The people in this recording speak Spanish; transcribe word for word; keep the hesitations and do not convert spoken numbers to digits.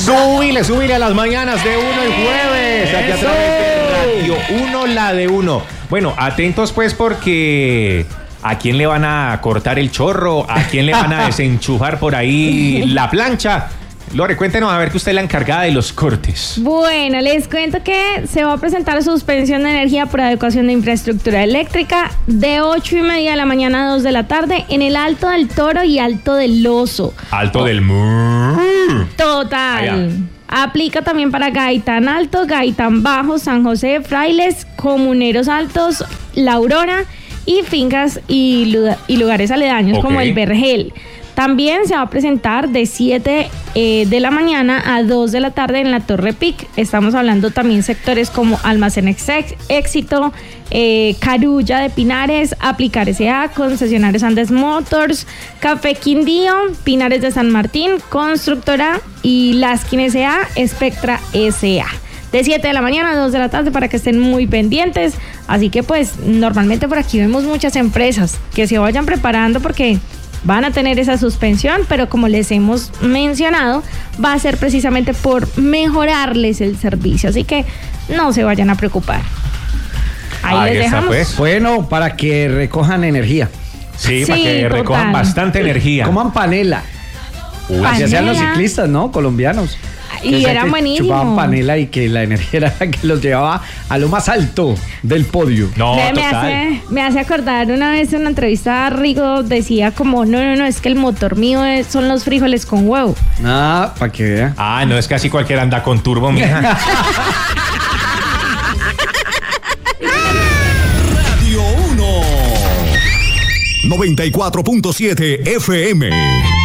Súbile, súbile a las mañanas de uno el jueves. Aquí a través de Radio Uno, la de uno. Bueno, atentos pues porque... ¿a quién le van a cortar el chorro? ¿A quién le van a desenchufar por ahí la plancha? Lore, cuéntenos a ver que usted es la encargada de los cortes. Bueno, les cuento que se va a presentar suspensión de energía por adecuación de infraestructura eléctrica de ocho y media de la mañana a dos de la tarde en el Alto del Toro y Alto del Oso. Alto oh. del Mur. Total. Allá. Aplica también para Gaitán Alto, Gaitán Bajo, San José de Frailes, Comuneros Altos, La Aurora y fincas y, y lugares aledaños okay. como el Vergel. También se va a presentar de siete eh, de la mañana a dos de la tarde en la Torre Pic. Estamos hablando también sectores como Almacén Ex- Éxito, eh, Carulla de Pinares, Aplicar S A, Concesionarios Andes Motors, Café Quindío, Pinares de San Martín, Constructora y Laskin S A, Spectra S A. De siete de la mañana a dos de la tarde para que estén muy pendientes. Así que pues normalmente por aquí vemos muchas empresas que se vayan preparando porque van a tener esa suspensión, pero como les hemos mencionado, va a ser precisamente por mejorarles el servicio. Así que no se vayan a preocupar. Ahí, Ahí les dejamos. Pues. Bueno, para que recojan energía. Sí, sí para que total. recojan bastante energía. Coman panela. Uy, así hacían los ciclistas, ¿no? Colombianos. Y eran buenísimos. Chupaban panela y que la energía era la que los llevaba a lo más alto del podio. No, me, me, total. hace, me hace acordar una vez en una entrevista, Rigo decía como, no, no, no, es que el motor mío es, son los frijoles con huevo. Ah, para que vea. Ah, no, es que así cualquiera anda con turbo, mija. Radio uno noventa y cuatro punto siete F M